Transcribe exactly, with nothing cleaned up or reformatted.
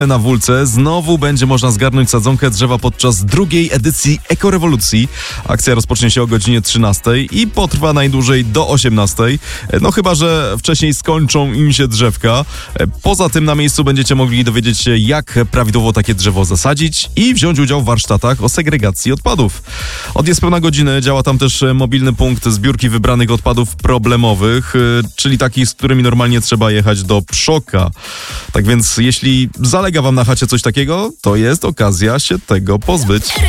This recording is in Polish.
Na Wólce znowu będzie można zgarnąć sadzonkę drzewa podczas drugiej edycji Ekorewolucji. Akcja rozpocznie się o godzinie trzynastej i potrwa najdłużej do osiemnastej. No chyba że wcześniej skończą im się drzewka. Poza tym na miejscu będziecie mogli dowiedzieć się, jak prawidłowo takie drzewo zasadzić i wziąć udział w warsztatach o segregacji odpadów. Od niespełna godziny działa tam też mobilny punkt zbiórki wybranych odpadów problemowych, czyli takich, z którymi normalnie trzeba jechać do Pszoka. Tak więc jeśli zalega wam na chacie coś takiego, to jest okazja się tego pozbyć.